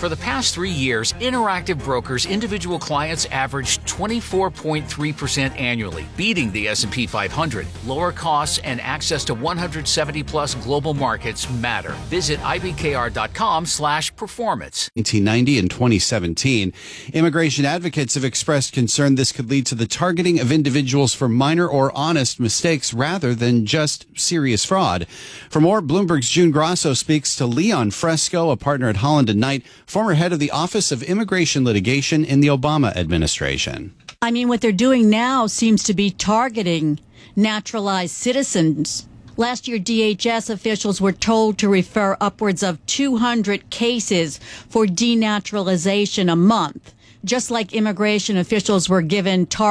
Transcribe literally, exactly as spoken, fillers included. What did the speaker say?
For the past three years, Interactive Brokers individual clients averaged twenty-four point three percent annually, beating the S and P five hundred. Lower costs and access to one hundred seventy plus global markets matter. Visit I B K R dot com slash performance. nineteen ninety and twenty seventeen. Immigration advocates have expressed concern this could lead to the targeting of individuals for minor or honest mistakes rather than just serious fraud. For more, Bloomberg's June Grasso speaks to Leon Fresco, a partner at Holland and Knight, former head of the Office of Immigration Litigation in the Obama administration. I mean, what they're doing now seems to be targeting naturalized citizens. Last year, D H S officials were told to refer upwards of two hundred cases for denaturalization a month, just like immigration officials were given target